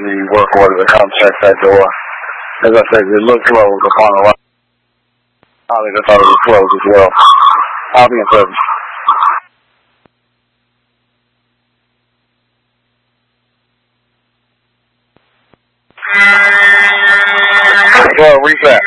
the work order to come check that door. As I said, it looked closed upon the right. I think I thought it was closed as well. I'll be in service. Well, reset.